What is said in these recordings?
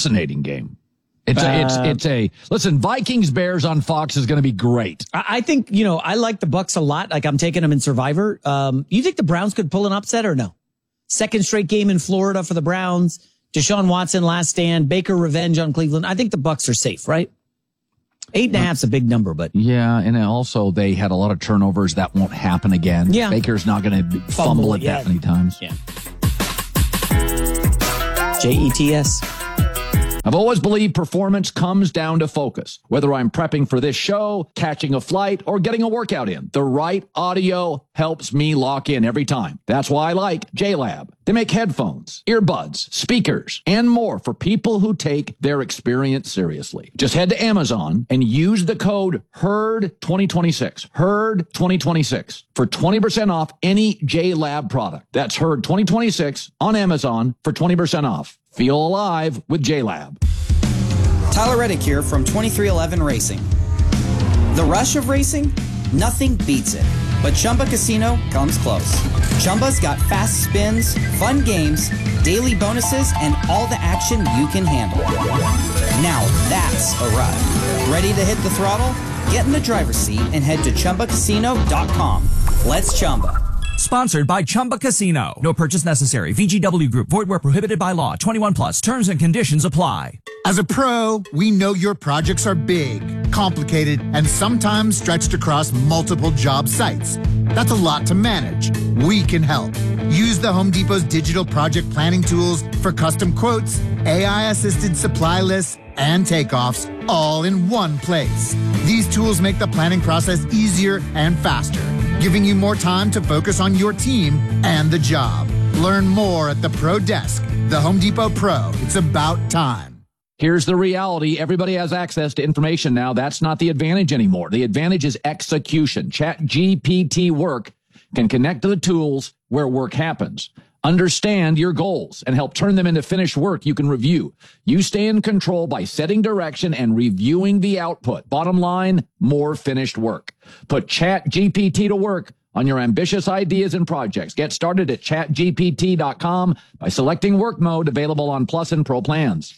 fascinating game. Listen, Vikings Bears on Fox is going to be great. I think, I like the Bucks a lot. Like, I'm taking them in Survivor. You think the Browns could pull an upset or no? Second straight game in Florida for the Browns. Deshaun Watson, last stand. Baker revenge on Cleveland. I think the Bucks are safe, right? 8.5 is a big number, but. Yeah, and also they had a lot of turnovers. That won't happen again. Yeah. Baker's not going to fumble it that many times. Yeah. JETS. I've always believed performance comes down to focus. Whether I'm prepping for this show, catching a flight, or getting a workout in, the right audio helps me lock in every time. That's why I like JLab. They make headphones, earbuds, speakers, and more for people who take their experience seriously. Just head to Amazon and use the code HERD2026, HERD2026, for 20% off any JLab product. That's HERD2026 on Amazon for 20% off. Feel alive with JLab. Tyler Reddick here from 2311 Racing. The rush of racing? Nothing beats it. But Chumba Casino comes close. Chumba's got fast spins, fun games, daily bonuses, and all the action you can handle. Now that's a ride. Ready to hit the throttle? Get in the driver's seat and head to ChumbaCasino.com. Let's Chumba. Sponsored by Chumba Casino. No purchase necessary. VGW Group. Void where prohibited by law. 21 plus. Terms and conditions apply. As a pro, we know your projects are big, complicated, and sometimes stretched across multiple job sites. That's a lot to manage. We can help. Use the Home Depot's digital project planning tools for custom quotes, AI-assisted supply lists, and takeoffs all in one place. These tools make the planning process easier and faster, giving you more time to focus on your team and the job. Learn more at the Pro Desk. The Home Depot Pro. It's about time. Here's the reality. Everybody has access to information now. That's not the advantage anymore. The advantage is execution. ChatGPT Work can connect to the tools where work happens. Understand your goals and help turn them into finished work you can review. You stay in control by setting direction and reviewing the output. Bottom line, more finished work. Put ChatGPT to work on your ambitious ideas and projects. Get started at chatgpt.com by selecting work mode, available on Plus and Pro plans.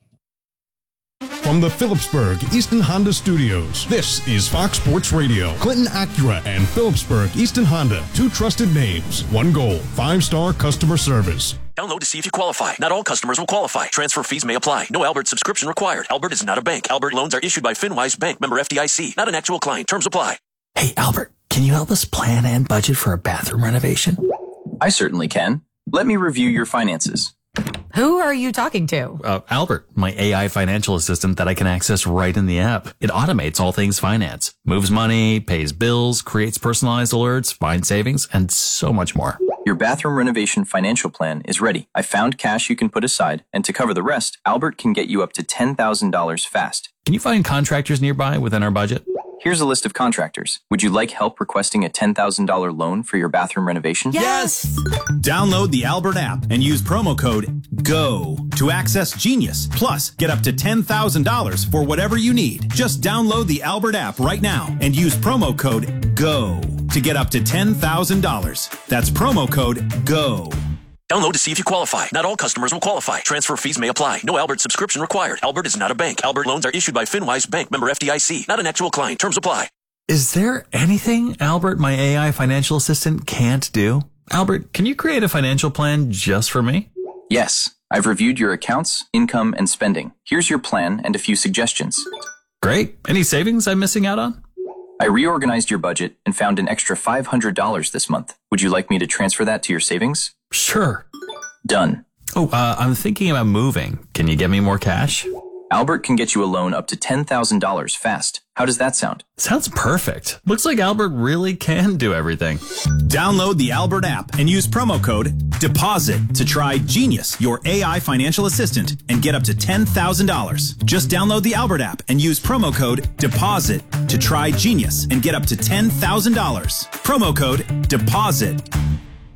From the Phillipsburg Easton Honda Studios, this is Fox Sports Radio. Clinton Acura and Phillipsburg Easton Honda, two trusted names, one goal, 5-star customer service. Download to see if you qualify. Not all customers will qualify. Transfer fees may apply. No Albert subscription required. Albert is not a bank. Albert loans are issued by FinWise Bank, member FDIC. Not an actual client. Terms apply. Hey, Albert, can you help us plan and budget for a bathroom renovation? I certainly can. Let me review your finances. Who are you talking to? Albert, my AI financial assistant that I can access right in the app. It automates all things finance, moves money, pays bills, creates personalized alerts, finds savings, and so much more. Your bathroom renovation financial plan is ready. I found cash you can put aside, and to cover the rest, Albert can get you up to $10,000 fast. Can you find contractors nearby within our budget? Here's a list of contractors. Would you like help requesting a $10,000 loan for your bathroom renovation? Yes! Download the Albert app and use promo code GO to access Genius. Plus, get up to $10,000 for whatever you need. Just download the Albert app right now and use promo code GO to get up to $10,000. That's promo code GO. Download to see if you qualify. Not all customers will qualify. Transfer fees may apply. No Albert subscription required. Albert is not a bank. Albert loans are issued by FinWise Bank, member FDIC. Not an actual client. Terms apply. Is there anything Albert, my AI financial assistant, can't do? Albert, can you create a financial plan just for me? Yes. I've reviewed your accounts, income, and spending. Here's your plan and a few suggestions. Great. Any savings I'm missing out on? I reorganized your budget and found an extra $500 this month. Would you like me to transfer that to your savings? Sure. Done. Oh, I'm thinking about moving. Can you get me more cash? Albert can get you a loan up to $10,000 fast. How does that sound? Sounds perfect. Looks like Albert really can do everything. Download the Albert app and use promo code DEPOSIT to try Genius, your AI financial assistant, and get up to $10,000. Just download the Albert app and use promo code DEPOSIT to try Genius and get up to $10,000. Promo code DEPOSIT.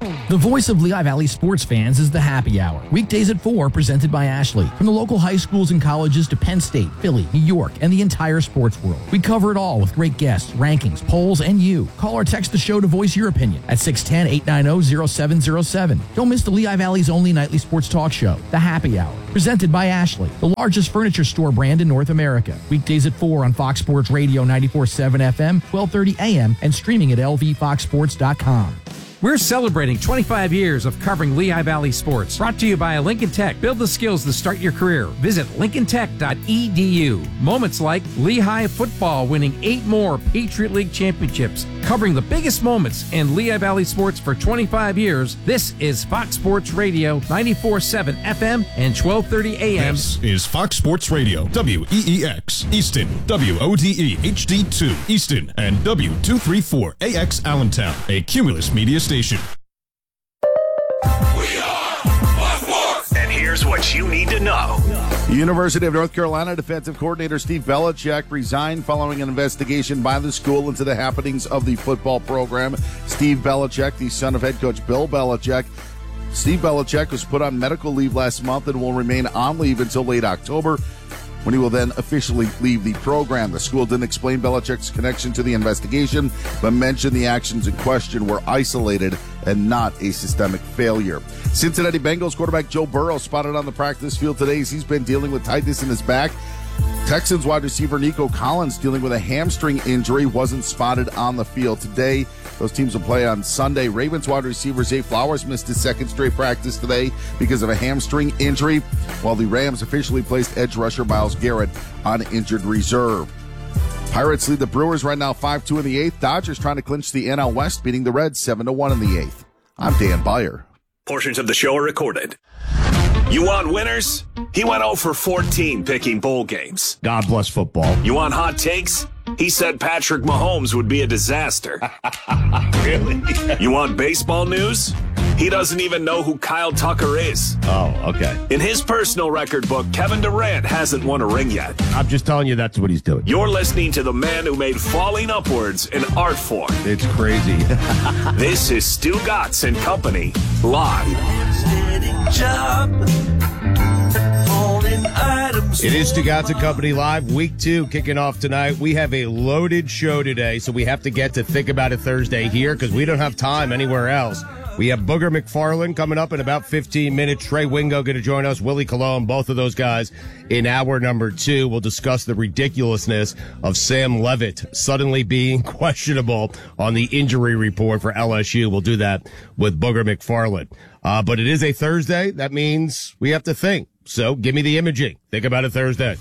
The voice of Lehigh Valley sports fans is the Happy Hour. Weekdays at 4, presented by Ashley. From the local high schools and colleges to Penn State, Philly, New York, and the entire sports world. We cover it all with great guests, rankings, polls, and you. Call or text the show to voice your opinion at 610-890-0707. Don't miss the Lehigh Valley's only nightly sports talk show, The Happy Hour, presented by Ashley, the largest furniture store brand in North America. Weekdays at 4 on Fox Sports Radio 94.7 FM, 12:30 a.m., and streaming at lvfoxsports.com. We're celebrating 25 years of covering Lehigh Valley sports. Brought to you by Lincoln Tech. Build the skills to start your career. Visit lincolntech.edu. Moments like Lehigh football winning 8 more Patriot League championships. Covering the biggest moments in Lehigh Valley sports for 25 years. This is Fox Sports Radio 94.7 FM and 12:30 a.m. This is Fox Sports Radio, WEEX, Easton, WODE HD2, Easton, and W234AX Allentown, a Cumulus media station. And here's what you need to know. University of North Carolina defensive coordinator Steve Belichick resigned following an investigation by the school into the happenings of the football program. Steve Belichick, the son of head coach Bill Belichick. Steve Belichick was put on medical leave last month and will remain on leave until late October, when he will then officially leave the program. The school didn't explain Belichick's connection to the investigation, but mentioned the actions in question were isolated and not a systemic failure. Cincinnati Bengals quarterback Joe Burrow spotted on the practice field today as he's been dealing with tightness in his back. Texans wide receiver Nico Collins dealing with a hamstring injury, wasn't spotted on the field today. Those teams will play on Sunday. Ravens wide receiver Zay Flowers missed his second straight practice today because of a hamstring injury, while the Rams officially placed edge rusher Myles Garrett on injured reserve. Pirates lead the Brewers right now 5-2 in the 8th. Dodgers trying to clinch the NL West, beating the Reds 7-1 in the 8th. I'm Dan Byer. Portions of the show are recorded. You want winners? He went 0 for 14 picking bowl games. God bless football. You want hot takes? He said Patrick Mahomes would be a disaster. Really? You want baseball news? He doesn't even know who Kyle Tucker is. Oh, okay. In his personal record book, Kevin Durant hasn't won a ring yet. I'm just telling you that's what he's doing. You're listening to the man who made falling upwards an art form. It's crazy. This is Stu Gatz and Company, live. It is Stu Gatz and Company live, week 2 kicking off tonight. We have a loaded show today, so we have to get to Think About It Thursday here because we don't have time anywhere else. We have Booger McFarland coming up in about 15 minutes. Trey Wingo going to join us. Willie Colon, both of those guys in hour number 2. We'll discuss the ridiculousness of Sam Levitt suddenly being questionable on the injury report for LSU. We'll do that with Booger McFarland. But it is a Thursday. That means we have to think. So give me the imaging. Think About It Thursday.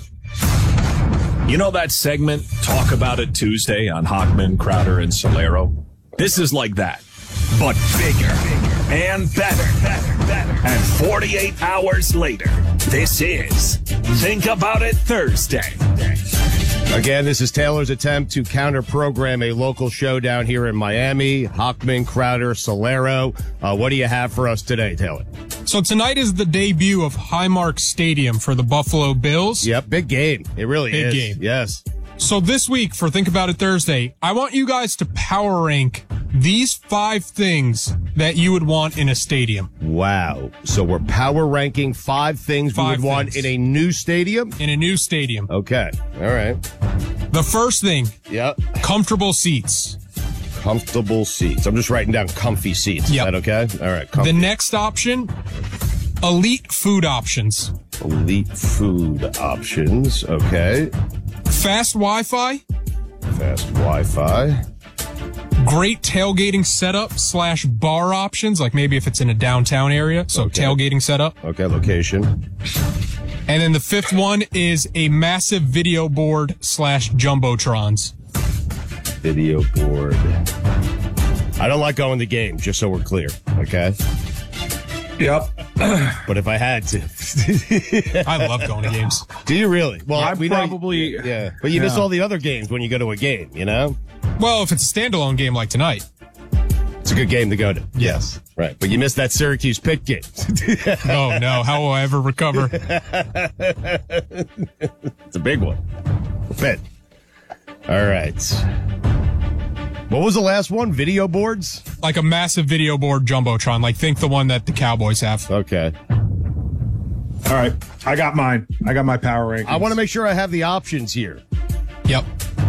You know that segment, Talk About It Tuesday on Hochman, Crowder, and Solero? This is like that, but bigger and better. And 48 hours later, this is Think About It Thursday. Again, this is Taylor's attempt to counter-program a local show down here in Miami. Hochman, Crowder, Solero. What do you have for us today, Taylor? So tonight is the debut of Highmark Stadium for the Buffalo Bills. Yep, big game. It really is. Big game. Yes. So this week for Think About It Thursday, I want you guys to power rank these 5 things that you would want in a stadium. Wow. So we're power ranking 5 things we would want in a new stadium? In a new stadium. Okay. All right. The first thing. Yep. Comfortable seats. Comfortable seats. I'm just writing down comfy seats. Yep. Is that okay? All right. Comfy. The next option, elite food options. Elite food options. Okay. Fast Wi-Fi. Fast Wi-Fi. Great tailgating setup / bar options, like maybe if it's in a downtown area. So tailgating setup. Okay, location. And then the 5th one is a massive video board / jumbotrons. Video board. I don't like going to games, just so we're clear. Okay. Yep. But if I had to. I love going to games. Do you really? Well, I we probably. Yeah. But you miss all the other games when you go to a game, you know? Well, if it's a standalone game like tonight. It's a good game to go to. Yes. Right. But you missed that Syracuse Pitt game. Oh, no. How will I ever recover? It's a big one. Pitt. All right. What was the last one? Video boards? Like a massive video board jumbotron. Like think the one that the Cowboys have. Okay. All right. I got mine. I got my power rankings. I want to make sure I have the options here. Yep.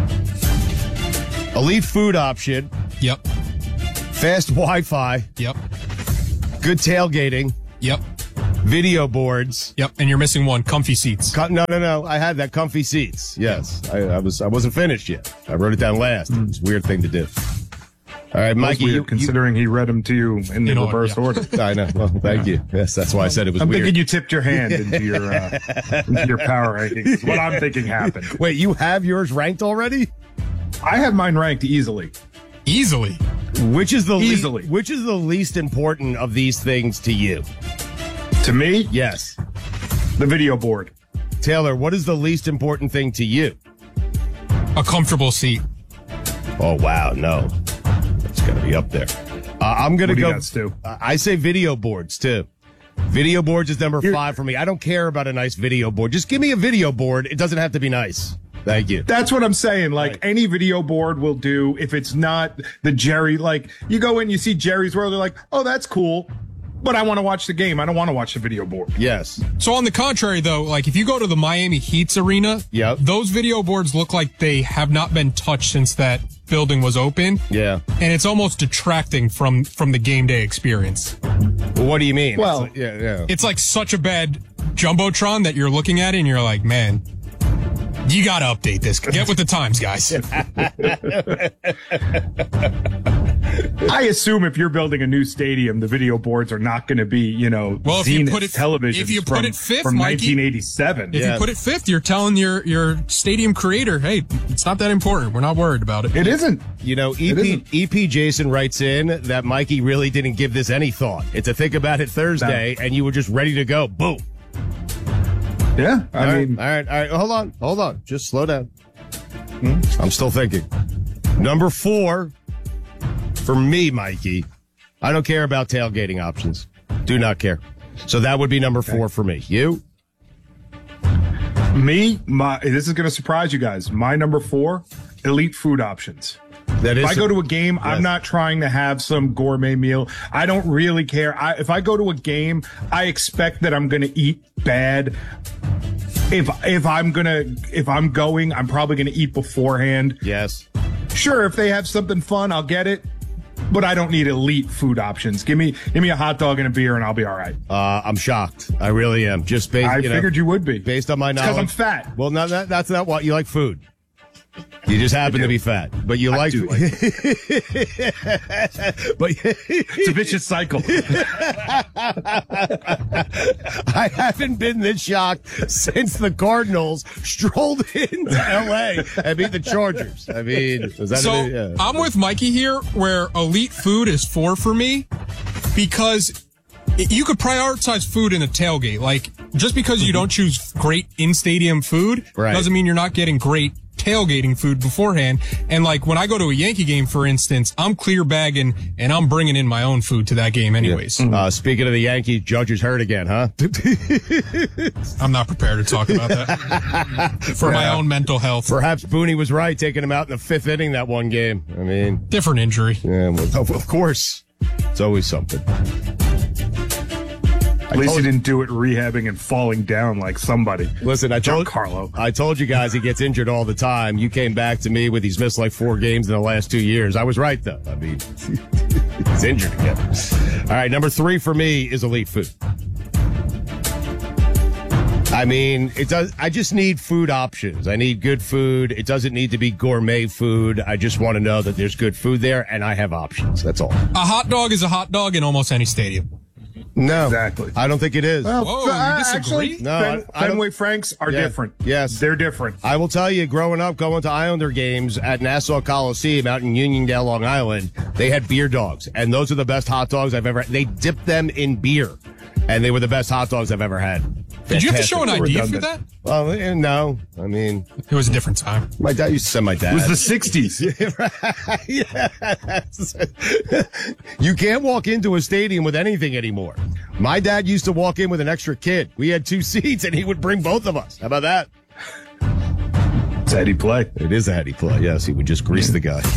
Elite food option. Yep. Fast Wi-Fi. Yep. Good tailgating. Yep. Video boards. Yep. And you're missing one. Comfy seats. No. I had that comfy seats. Yes. I wasn't finished yet. I wrote it down last. It's a weird thing to do. All right, Mikey. Considering he read them to you in the reverse order. I know. Well, thank you. Yes, that's why I said it was I'm weird. thinking you tipped your hand into your power rankings. What I'm thinking happened. Wait, you have yours ranked already? I have mine ranked easily. Easily? Which is the least important of these things to you? To me? Yes. The video board. Taylor, what is the least important thing to you? A comfortable seat. Oh, wow. No. That's got to be up there. I'm going to go. Stu? I say video boards, too. Video boards is number 5 for me. I don't care about a nice video board. Just give me a video board. It doesn't have to be nice. Thank you. That's what I'm saying. Like any video board will do if it's not the Jerry. Like you go in, you see Jerry's World. They're like, oh, that's cool. But I want to watch the game. I don't want to watch the video board. Yes. So on the contrary, though, like if you go to the Miami Heat's arena, those video boards look like they have not been touched since that building was open. Yeah. And it's almost detracting from the game day experience. Well, what do you mean? Well, it's like such a bad jumbotron that you're looking at it and you're like, man, you got to update this. Get with the times, guys. I assume if you're building a new stadium, the video boards are not going to be, well, Zenith television. If you put it fifth, from Mikey, 1987. If you put it fifth, you're telling your stadium creator, hey, it's not that important. We're not worried about it. It isn't. EP Jason writes in that Mikey really didn't give this any thought. It's a think about it Thursday, and you were just ready to go. Boom. Yeah. All right. Hold on. Just slow down. I'm still thinking. Number 4 for me, Mikey. I don't care about tailgating options. Do not care. So that would be number 4 for me. You? Me? This is going to surprise you guys. My number 4, elite food options. If I go to a game, I'm not trying to have some gourmet meal. I don't really care. If I go to a game, I expect that I'm going to eat bad. If I'm going, I'm probably going to eat beforehand. Yes. Sure, if they have something fun, I'll get it. But I don't need elite food options. Give me a hot dog and a beer, and I'll be all right. I'm shocked. I really am. Just based. I figured you would be based on my knowledge. Because I'm fat. Well, no, that's not what you like. Food. You just happen to be fat, but you like. But it's a vicious cycle. I haven't been this shocked since the Cardinals strolled into L.A. and beat the Chargers. I mean, was that I'm with Mikey here, where elite food is 4 for me, because you could prioritize food in a tailgate. Like just because you don't choose great in-stadium food doesn't mean you're not getting great tailgating food beforehand. And like when I go to a Yankee game, for instance, I'm clear bagging and I'm bringing in my own food to that game anyways. Yeah. Speaking of the Yankees, Judge is hurt again, huh? I'm not prepared to talk about that for my own mental health. Perhaps Booney was right taking him out in the 5th inning that one game. I mean, different injury. Yeah, well, of course. It's always something. At least he didn't do it rehabbing and falling down like somebody. Listen, I told you guys he gets injured all the time. You came back to me with he's missed like 4 games in the last 2 years. I was right, though. I mean, he's injured again. All right, number 3 for me is elite food. I mean, I just need food options. I need good food. It doesn't need to be gourmet food. I just want to know that there's good food there, and I have options. That's all. A hot dog is a hot dog in almost any stadium. No, exactly. I don't think it is. Well, whoa, you disagree? Actually, no, Fenway Franks are different. Yes, they're different. I will tell you, growing up, going to Islander games at Nassau Coliseum out in Uniondale, Long Island, they had beer dogs, and those are the best hot dogs I've ever had. They dipped them in beer, and they were the best hot dogs I've ever had. Did you have to show an ID for that? Well, no. I mean, it was a different time. My dad used to send my dad. It was the 60s. Yes. You can't walk into a stadium with anything anymore. My dad used to walk in with an extra kid. We had 2 seats, and he would bring both of us. How about that? It's a heady play. It is a heady play. Yes, he would just grease the guy.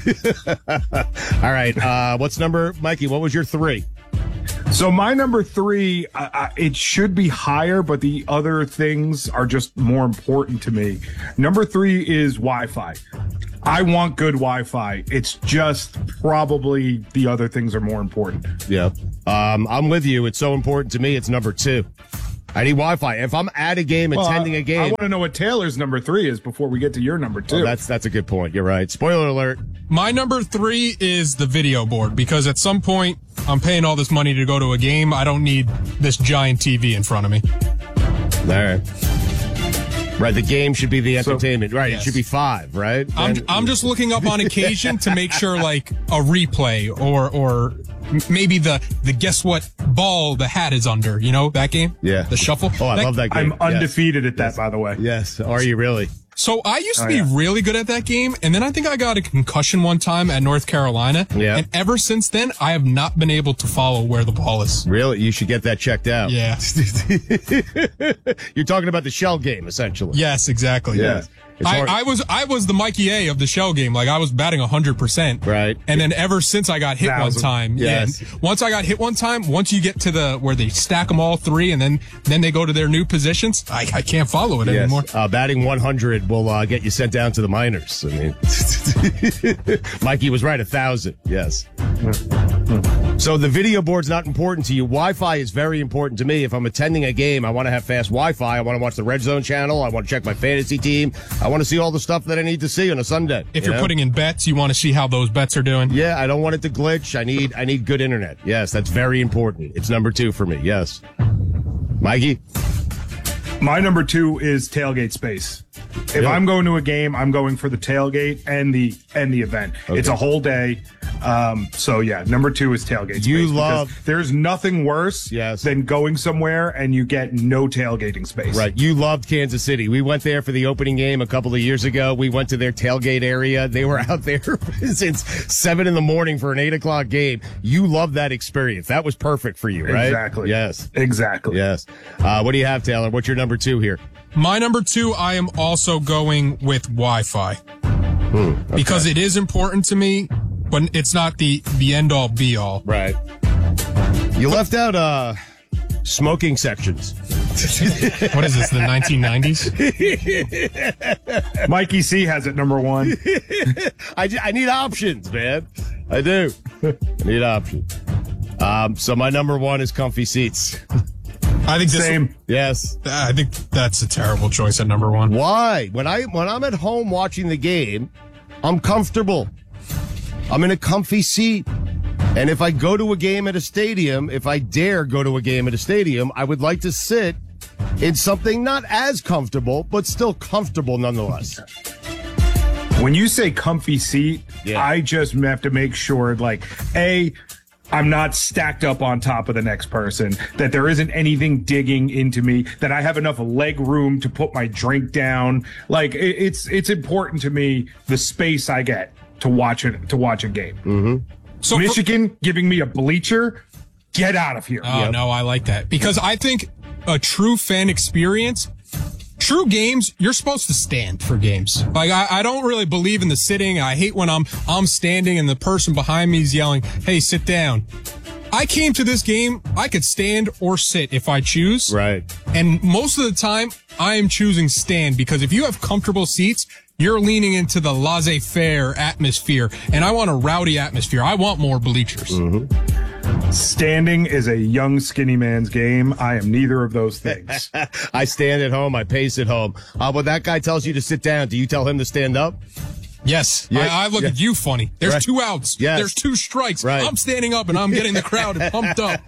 All right. What's number, Mikey? What was your 3? So my number 3, it should be higher, but the other things are just more important to me. Number 3 is Wi-Fi. I want good Wi-Fi. It's just probably the other things are more important. Yeah. I'm with you. It's so important to me. It's number 2. I need Wi-Fi. If I'm at a game, attending a game. I want to know what Taylor's number 3 is before we get to your number 2. Oh, that's a good point. You're right. Spoiler alert. My number 3 is the video board, because at some point I'm paying all this money to go to a game. I don't need this giant TV in front of me. All right. Right, the game should be the entertainment. Right, yes. It should be 5, right? I'm just looking up on occasion to make sure, like, a replay or maybe the guess what ball the hat is under, you know, that game? Yeah. The shuffle. Oh, I love that game. I'm undefeated at that, by the way. Yes. Are you really? So I used to be really good at that game, and then I think I got a concussion one time at North Carolina. Yeah. And ever since then, I have not been able to follow where the ball is. Really? You should get that checked out. Yeah. You're talking about the shell game, essentially. Yes, exactly. Yeah. I was the Mikey A of the shell game. Like, I was batting 100%. Right. And then ever since I got hit one time. Yes. Yeah, once I got hit one time, once you get to where they stack them all 3 and then they go to their new positions, I can't follow it anymore. Batting 100 will get you sent down to the minors. I mean, Mikey was right, 1,000. Yes. So the video board's not important to you. Wi-Fi is very important to me. If I'm attending a game, I want to have fast Wi-Fi. I want to watch the Red Zone channel. I want to check my fantasy team. I want to see all the stuff that I need to see on a Sunday. If you're putting in bets, you want to see how those bets are doing. Yeah, I don't want it to glitch. I need good internet. Yes, that's very important. It's number 2 for me. Yes. Mikey? My number 2 is tailgate space. If I'm going to a game, I'm going for the tailgate and the event. Okay. It's a whole day. So yeah, number 2 is tailgate space. There's nothing worse than going somewhere and you get no tailgating space. Right. You loved Kansas City. We went there for the opening game a couple of years ago. We went to their tailgate area. They were out there since 7 a.m. for an 8:00 game. You loved that experience. That was perfect for you, right? Exactly. Yes. Exactly. Yes. What do you have, Taylor? What's your number 2 here? My number 2, I am also going with Wi-Fi. Okay. Because it is important to me, but it's not the end-all, be-all. Right. You left out smoking sections. What is this, the 1990s? Mikey C has it number 1. I need options, man. I do. I need options. So my number 1 is comfy seats. I think same. Yes. I think that's a terrible choice at number 1. Why? When I'm at home watching the game, I'm comfortable. I'm in a comfy seat. And if I go to a game at a stadium, if I dare go to a game at a stadium, I would like to sit in something not as comfortable, but still comfortable nonetheless. When you say comfy seat, I just have to make sure, like, I'm not stacked up on top of the next person, that there isn't anything digging into me, that I have enough leg room to put my drink down. Like, it's important to me, the space I get to watch a game. Mm-hmm. So Michigan giving me a bleacher, get out of here. Oh, no, I like that. Because I think a true fan experience, true games, you're supposed to stand for games. Like, I don't really believe in the sitting. I hate when I'm standing and the person behind me is yelling, hey, sit down. I came to this game, I could stand or sit if I choose. Right. And most of the time, I am choosing stand, because if you have comfortable seats, you're leaning into the laissez-faire atmosphere, and I want a rowdy atmosphere. I want more bleachers. Mm-hmm. Standing is a young, skinny man's game. I am neither of those things. I stand at home. I pace at home. When that guy tells you to sit down, do you tell him to stand up? Yes. Yeah. I look at you funny. There's 2 outs. Yes. There's 2 strikes. Right. I'm standing up and I'm getting the crowd pumped up.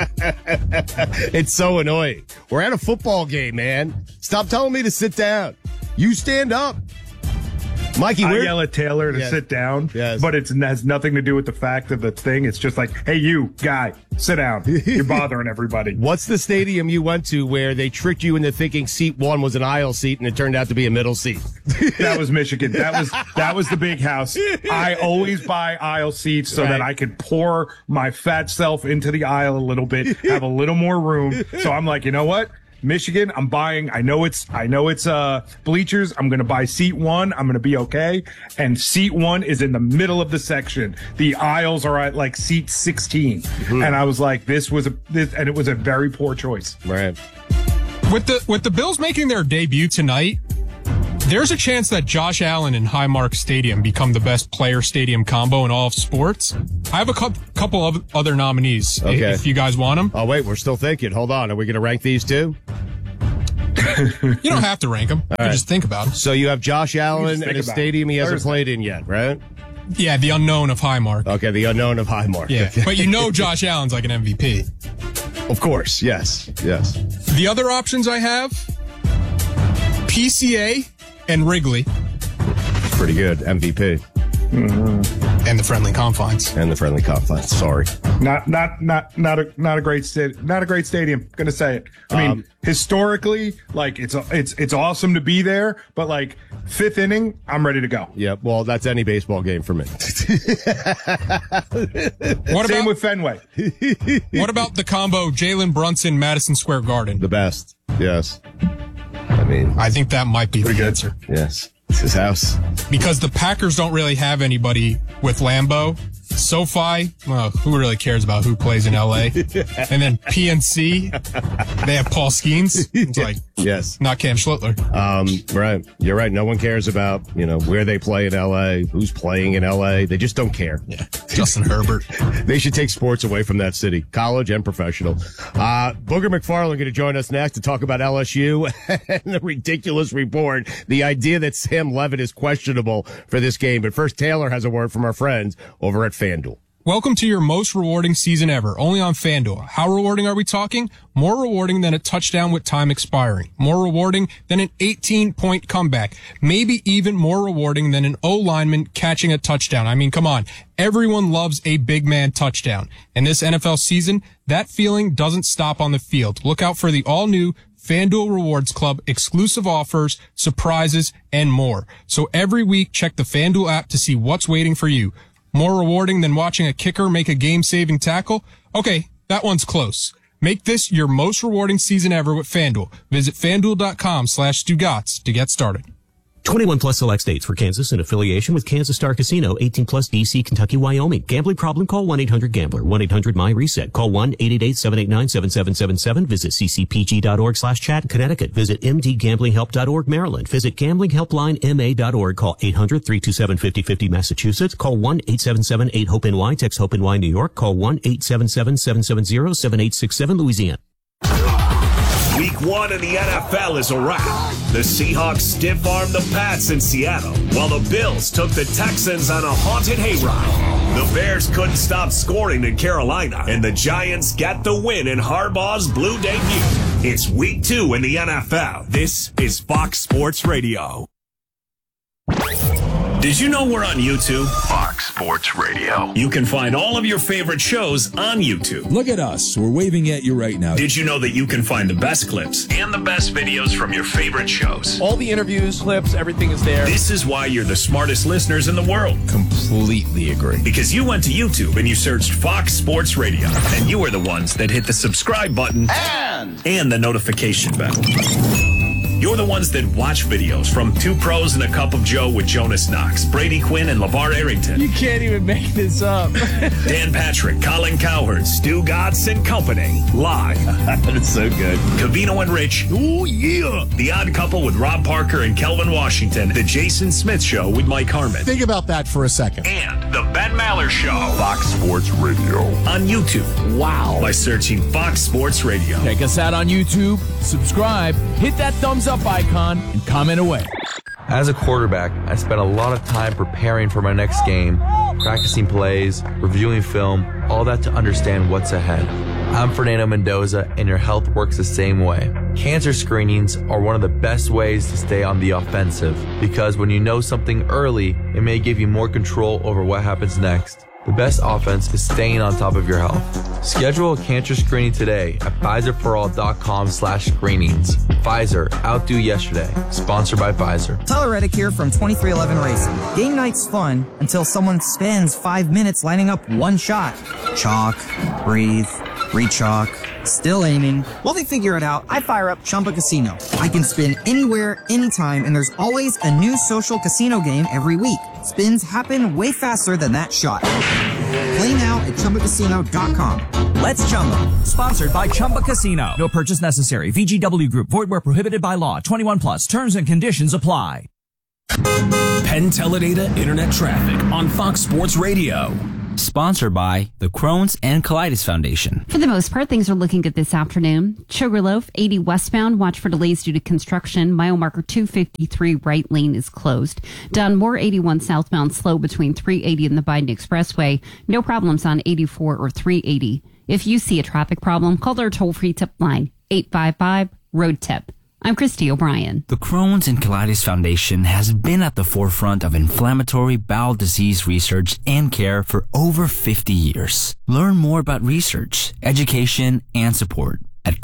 It's so annoying. We're at a football game, man. Stop telling me to sit down. You stand up. Mikey, I yell at Taylor to sit down, but it has nothing to do with the fact of the thing. It's just like, hey, you guy, sit down. You're bothering everybody. What's the stadium you went to where they tricked you into thinking seat 1 was an aisle seat and it turned out to be a middle seat? That was Michigan. That was the big house. I always buy aisle seats so that I could pour my fat self into the aisle a little bit, have a little more room. So I'm like, you know what? Michigan, I'm buying. I know it's bleachers. I'm going to buy seat 1. I'm going to be okay. And seat 1 is in the middle of the section. The aisles are at like seat 16. Mm-hmm. And I was like, and it was a very poor choice. Right. With the Bills making their debut tonight, there's a chance that Josh Allen and Highmark Stadium become the best player stadium combo in all of sports. I have a couple of other nominees if you guys want them. Oh, wait, we're still thinking. Hold on. Are we going to rank these two? You don't have to rank them. Right. Just think about them. So you have Josh Allen in a stadium he hasn't played in yet, right? Yeah, the unknown of Highmark. Okay, the unknown of Highmark. Yeah, okay. But Josh Allen's like an MVP. Of course, yes. The other options I have, PCA and Wrigley. Pretty good. MVP. Mm-hmm. And the friendly confines. Sorry. Not a great stadium. Gonna say it. I mean, historically, like it's awesome to be there, but like 5th inning, I'm ready to go. Yeah, well, that's any baseball game for me. Same with Fenway. What about the combo Jalen Brunson, Madison Square Garden? The best. Yes. I think that might be the answer. Yes. It's his house. Because the Packers don't really have anybody with Lambeau. SoFi, well, who really cares about who plays in LA? And then PNC, they have Paul Skeens. It's like, yes, not Cam Schlittler. Right. You're right. No one cares about, where they play in LA, who's playing in LA. They just don't care. Yeah. Justin Herbert. They should take sports away from that city, college and professional. Booger McFarland going to join us next to talk about LSU and the ridiculous report, the idea that Sam Levitt is questionable for this game. But first, Taylor has a word from our friends over at FanDuel. Welcome to your most rewarding season ever, only on FanDuel. How rewarding are we talking? More rewarding than a touchdown with time expiring. More rewarding than an 18-point comeback. Maybe even more rewarding than an O-lineman catching a touchdown. I mean, come on. Everyone loves a big man touchdown. And this NFL season, that feeling doesn't stop on the field. Look out for the all-new FanDuel Rewards Club, exclusive offers, surprises, and more. So every week, check the FanDuel app to see what's waiting for you. More rewarding than watching a kicker make a game-saving tackle? Okay, that one's close. Make this your most rewarding season ever with FanDuel. Visit FanDuel.com/Stugotz to get started. 21 plus select states for Kansas in affiliation with Kansas Star Casino, 18 plus DC, Kentucky, Wyoming. Gambling problem? Call 1-800-GAMBLER, 1-800-MY-RESET. Call 1-888-789-7777. Visit ccpg.org/chat. Connecticut. Visit mdgamblinghelp.org. Maryland. Visit gamblinghelplinema.org. Call 800-327-5050. Massachusetts. Call 1-877-8-HOPE-NY. Text HOPE-NY New York. Call 1-877-770-7867 Louisiana. Week 1 in the NFL is a wrap. The Seahawks stiff-armed the Pats in Seattle, while the Bills took the Texans on a haunted hayride. The Bears couldn't stop scoring in Carolina, and the Giants get the win in Harbaugh's blue debut. It's Week 2 in the NFL. This is Fox Sports Radio. Did you know we're on YouTube? Fox Sports Radio. You can find all of your favorite shows on YouTube. Look at us. We're waving at you right now. Did you know that you can find the best clips and the best videos from your favorite shows? All the interviews, clips, everything is there. This is why you're the smartest listeners in the world. Completely agree. Because you went to YouTube and you searched Fox Sports Radio. And you are the ones that hit the subscribe button and the notification bell. You're the ones that watch videos from Two Pros and a Cup of Joe with Jonas Knox, Brady Quinn, and LeVar Arrington. You can't even make this up. Dan Patrick, Colin Cowherd, Stu Gatz and Company. Live. That's so good. Covino and Rich. Oh, yeah. The Odd Couple with Rob Parker and Kelvin Washington. The Jason Smith Show with Mike Harmon. Think about that for a second. And The Ben Maller Show. Fox Sports Radio. On YouTube. Wow. By searching Fox Sports Radio. Check us out on YouTube. Subscribe. Hit that thumbs up icon and comment away. As a quarterback, I spent a lot of time preparing for my next game, practicing plays, reviewing film, all that to understand what's ahead. I'm Fernando Mendoza, and your health works the same way. Cancer screenings are one of the best ways to stay on the offensive, because when you know something early, it may give you more control over what happens next. The best offense is staying on top of your health. Schedule a cancer screening today at PfizerForAll.com/screenings. Pfizer, outdo yesterday. Sponsored by Pfizer. Tyler Reddick here from 2311 Racing. Game night's fun until someone spends 5 minutes lining up one shot. Chalk, breathe, Re-chalk. Still aiming. While they figure it out, I fire up Chumba Casino. I can spin anywhere, anytime, and there's always a new social casino game every week. Spins happen way faster than that shot. Play now at ChumbaCasino.com. Let's Chumba. Sponsored by Chumba Casino. No purchase necessary. VGW Group. Void where prohibited by law. 21 plus. Terms and conditions apply. Penn Teledata Internet Traffic on Fox Sports Radio. Sponsored by the Crohn's and Colitis Foundation. For the most part, things are looking good this afternoon. Sugarloaf, 80 westbound, watch for delays due to construction. Mile marker 253 right lane is closed. Dunmore, 81 southbound, slow between 380 and the Biden Expressway. No problems on 84 or 380. If you see a traffic problem, call their toll-free tip line, 855-ROAD-TIP. I'm Christy O'Brien. The Crohn's and Colitis Foundation has been at the forefront of inflammatory bowel disease research and care for over 50 years. Learn more about research, education, and support at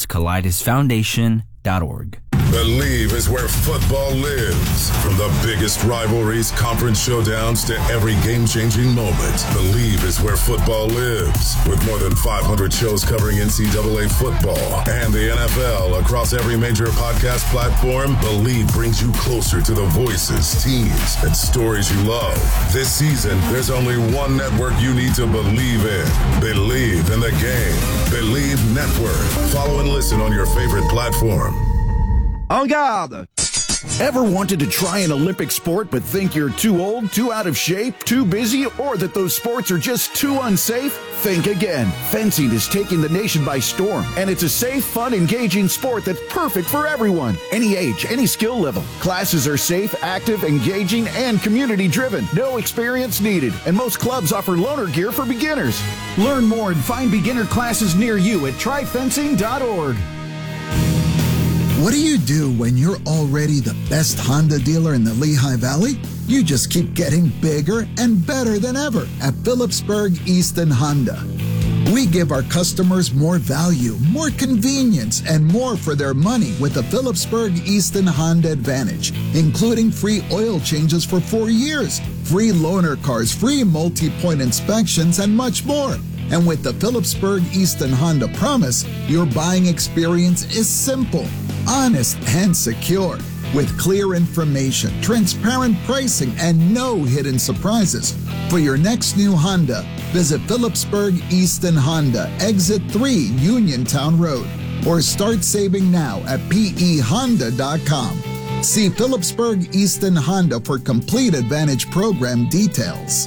Crohn'sColitisFoundation.org. Believe is where football lives. From the biggest rivalries, conference showdowns, to every game-changing moment, Believe is where football lives. With more than 500 shows covering NCAA football and the NFL across every major podcast platform, Believe brings you closer to the voices, teams, and stories you love. This season, there's only one network you need to believe in. Believe in the game. Believe Network. Follow and listen on your favorite platform. En garde! Ever wanted to try an Olympic sport but think you're too old, too out of shape, too busy, or that those sports are just too unsafe? Think again. Fencing is taking the nation by storm, and it's a safe, fun, engaging sport that's perfect for everyone. Any age, any skill level. Classes are safe, active, engaging, and community-driven. No experience needed, and most clubs offer loaner gear for beginners. Learn more and find beginner classes near you at tryfencing.org. What do you do when you're already the best Honda dealer in the Lehigh Valley? You just keep getting bigger and better than ever at Phillipsburg Easton Honda. We give our customers more value, more convenience, and more for their money with the Phillipsburg Easton Honda Advantage, including free oil changes for 4 years, free loaner cars, free multi-point inspections, and much more. And with the Phillipsburg Easton Honda Promise, your buying experience is simple, honest, and secure. With clear information, transparent pricing, and no hidden surprises. For your next new Honda, visit Phillipsburg Easton Honda, Exit 3, Uniontown Road, or start saving now at pehonda.com. See Phillipsburg Easton Honda for complete Advantage program details.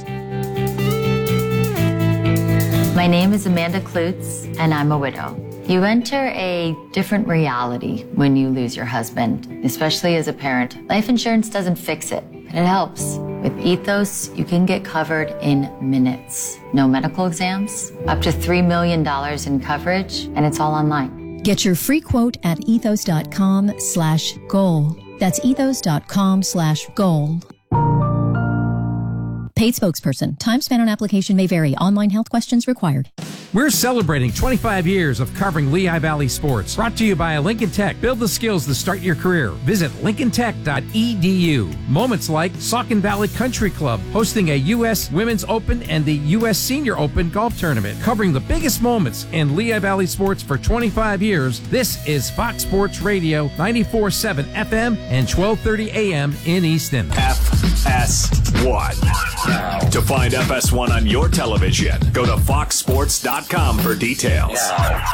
My name is Amanda Klutz, and I'm a widow. You enter a different reality when you lose your husband, especially as a parent. Life insurance doesn't fix it, but it helps. With Ethos, you can get covered in minutes. No medical exams, up to $3 million in coverage, and it's all online. Get your free quote at ethos.com/goal. That's ethos.com/goal. Paid spokesperson. Time spent on application may vary. Online health questions required. We're celebrating 25 years of covering Lehigh Valley sports. Brought to you by Lincoln Tech. Build the skills to start your career. Visit lincolntech.edu. Moments like Saucon Valley Country Club hosting a U.S. Women's Open and the U.S. Senior Open golf tournament. Covering the biggest moments in Lehigh Valley sports for 25 years. This is Fox Sports Radio, 94.7 FM and 12:30 a.m. in Easton. FS1. To find FS1 on your television, go to foxsports.com for details.